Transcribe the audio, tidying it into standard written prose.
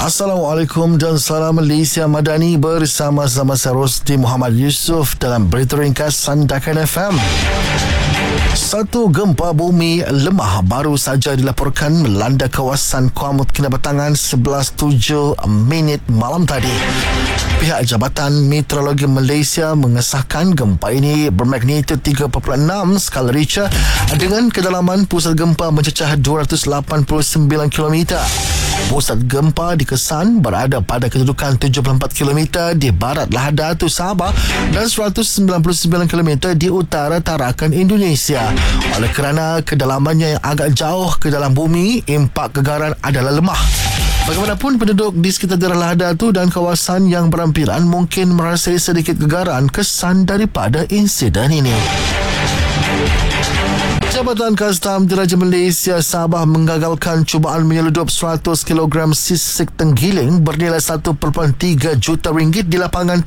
Assalamualaikum dan salam Malaysia Madani bersama-sama saya Rosdi Muhammad Yusof dalam berita ringkas Sandakan FM. Satu gempa bumi lemah baru saja dilaporkan melanda kawasan Kuala Kinabatangan 11.07 malam tadi. Pihak Jabatan Meteorologi Malaysia mengesahkan gempa ini bermagnitud 3.6 skala Richter dengan kedalaman pusat gempa mencecah 289 km. Pusat gempa dikesan berada pada kedudukan 74 km di barat Lahadatu Sabah dan 199 km di utara Tarakan Indonesia. Oleh kerana kedalamannya yang agak jauh ke dalam bumi, impak gegaran adalah lemah. Bagaimanapun, penduduk di sekitar daerah Lahadatu dan kawasan yang berampiran mungkin merasai sedikit gegaran kesan daripada insiden ini. Jabatan Kastam Diraja Malaysia Sabah menggagalkan cubaan menyeludup 100 kg sisik tenggiling bernilai 1.3 juta ringgit di lapangan